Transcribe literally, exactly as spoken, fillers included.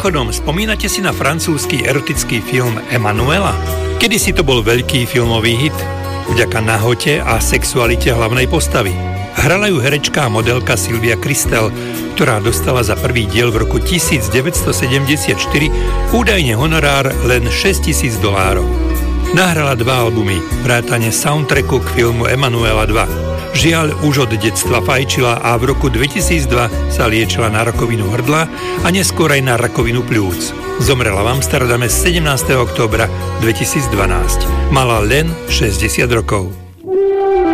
Mimochodom, spomínate si na francúzsky erotický film Emanuela? Kedysi to bol veľký filmový hit, vďaka nahote a sexualite hlavnej postavy. Hrala ju herečka a modelka Sylvia Kristel, ktorá dostala za prvý diel v roku devätnásťsedemdesiatštyri údajne honorár len šesťtisíc dolárov. Nahrala dva albumy, vrátane soundtracku k filmu Emanuela dva. Žiaľ, už od detstva fajčila a v roku dvetisícdva sa liečila na rakovinu hrdla a neskôr aj na rakovinu pľúc. Zomrela v Amsterdame sedemnásteho októbra dvetisícdvanásť. Mala len šesťdesiat rokov.